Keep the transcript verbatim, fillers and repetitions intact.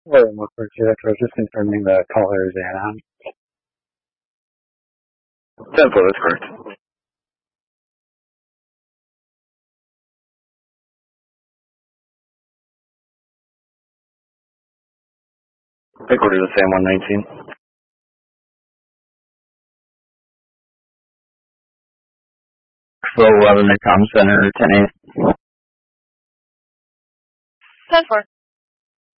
Hello, one four two. I was just confirming the caller is Anna. ten four, that's correct. Headquarters of Sam one nineteen. Flow eleven, the comm center, ten eight. ten four.